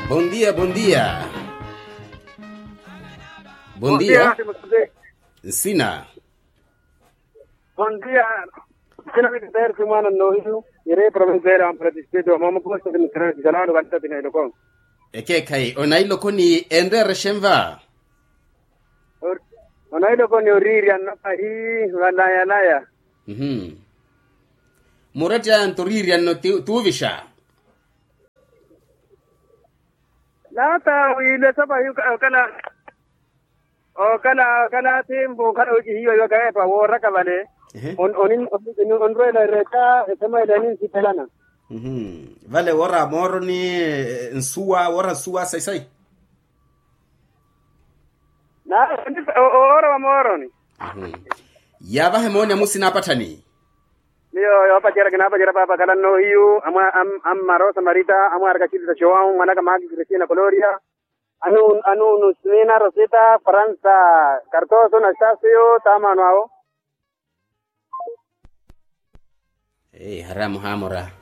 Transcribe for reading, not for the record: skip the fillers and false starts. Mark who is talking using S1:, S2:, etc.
S1: Bom dia, bom dia. Bom dia. Sina.
S2: Bom dia. Sina Victor Simana Nohiu, ire provincial am participato mama posto di Jalano Vanta di Lokon.
S1: Eke kai onai lokoni endre reshemva.
S2: Onai lokoni oriri anapa hi wanaya naya.
S1: Muraja antoriri anno tuvisha.
S2: Nata ile saba yu kana timbo kana uji hiyo yo kae pa wora kabale. On roela reka sema ile si pelana.
S1: Vale wora moro ni nsua wora sua sai.
S2: Na ora moro ni.
S1: Yaba hemonya musina patani.
S2: Yo apa jera papa kala no hiu am marosa marita am arga chita show manaka magi Cristina Coloria anu Nusina Rosita Franza Cardoso Anastasio tamano.
S1: Haramu hamora.